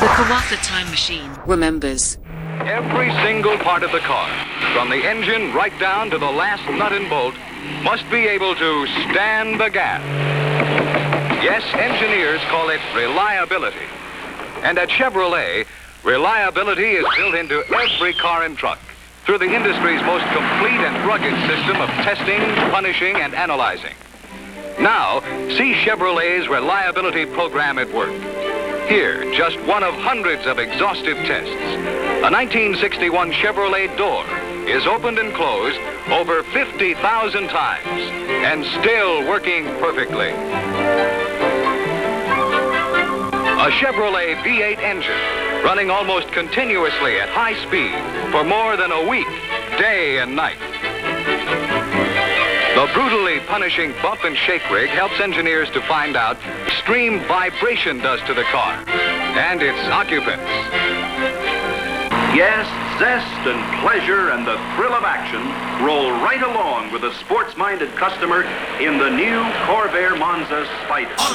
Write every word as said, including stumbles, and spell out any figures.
The Kawasa Time Machine remembers. Every single part of the car, from the engine right down to the last nut and bolt, must be able to stand the gas. Yes, engineers call it reliability. And at Chevrolet, reliability is built into every car and truck through the industry's most complete and rugged system of testing, punishing, and analyzing. Now, see Chevrolet's reliability program at work. Here, just one of hundreds of exhaustive tests. A nineteen sixty-one Chevrolet door is opened and closed over fifty thousand times and still working perfectly. A Chevrolet V eight engine running almost continuously at high speed for more than a week, day and night. The brutally punishing bump and shake rig helps engineers to find out what extreme vibration does to the car and its occupants. Yes, zest and pleasure and the thrill of action roll right along with a sports-minded customer in the new Corvair Monza Spider.